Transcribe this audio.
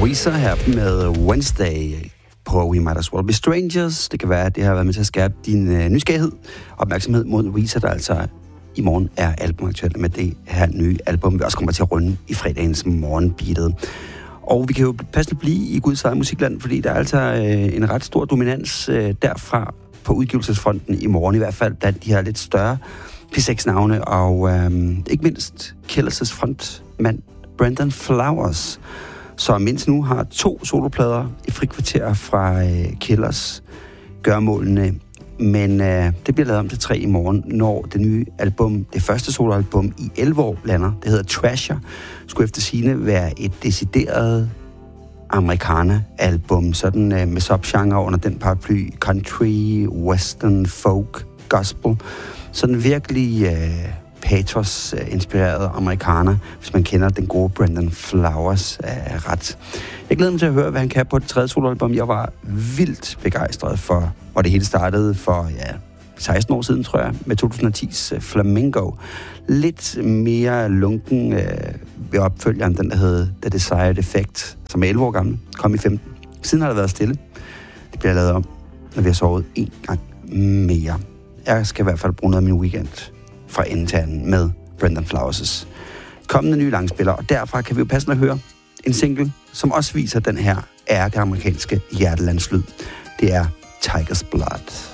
Weezer her med Wednesday på We Might As Well Be Strangers. Det kan være, at det har været med til at skærpe din nysgerrighed og opmærksomhed mod Weezer, der altså i morgen er albumaktuelt med det her nye album, vi også kommer til at runde i fredagens morgenbeatet. Og vi kan jo passende blive i Guds eget musikland, fordi der er altså en ret stor dominans derfra på udgivelsesfronten i morgen, i hvert fald blandt de her lidt større P6-navne, og ikke mindst Killers' frontmand Brandon Flowers, som mindst nu har 2 soloplader i frikvarter fra Killers gørmålene, men det bliver lavet om til 3 i morgen, når det nye album, det første soloalbum i 11 år lander. Det hedder Trasher, skulle efter sigende være et decideret amerikaner-album, sådan med subgenre under den paraply, country, western, folk, gospel, sådan virkelig pathos-inspireret amerikaner, hvis man kender den gode Brandon Flowers ret. Jeg glæder mig til at høre, hvad han kan på det 3. soloalbum. Jeg var vildt begejstret for, hvor det hele startede for 16 år siden, tror jeg, med 2010's Flamingo. Lidt mere lunken ved opfølgeren, den der hed The Desired Effect, som er 11 år gammel, kom i 15. Siden har det været stille. Det bliver lavet om, når vi har sovet en gang mere. Jeg skal i hvert fald bruge noget af min weekend fra ende til anden med Brandon Flowers' kommende nye langspiller, og derfra kan vi jo passende høre en single, som også viser den her ærkeamerikanske hjertelandslyd. Det er Tiger's Blood.